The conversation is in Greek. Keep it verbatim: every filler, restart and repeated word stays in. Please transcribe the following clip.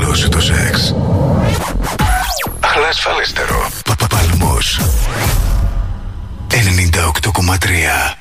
απολαύσει το σεξ. Αλλά ασφαλέστερο. Παπαπαλμός. ενενήντα οκτώ κόμμα τρία.